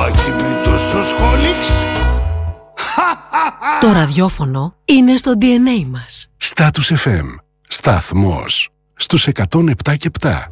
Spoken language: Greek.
ακινήτως ο Σχόλιξ. Το ραδιόφωνο είναι στο DNA μας. Status FM. Σταθμός στους 107 και 7.